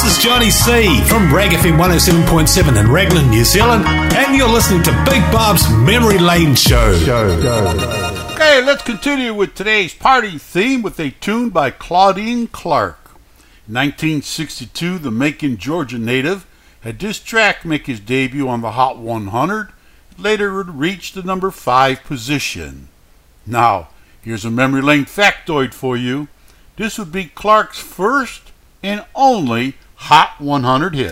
is Johnny C from Rag FM 107.7 in Raglan, New Zealand, and you're listening to Big Bob's Memory Lane Show. Okay, let's continue with today's party theme with a tune by Claudine Clark. In 1962, the Macon, Georgia native had this track make his debut on the Hot 100. Later it reached the number 5 position. Now, here's a memory lane factoid for you. This would be Clark's first and only Hot 100 hit.